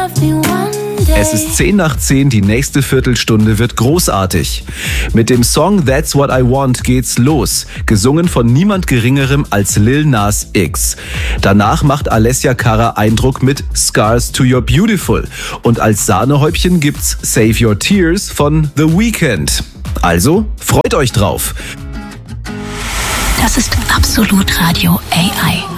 Es ist 10 nach 10, die nächste Viertelstunde wird großartig. Mit dem Song That's What I Want geht's los, gesungen von niemand Geringerem als Lil Nas X. Danach macht Alessia Cara Eindruck mit Scars to Your Beautiful und als Sahnehäubchen gibt's Save Your Tears von The Weeknd. Also, freut euch drauf. Das ist Absolut Radio AI.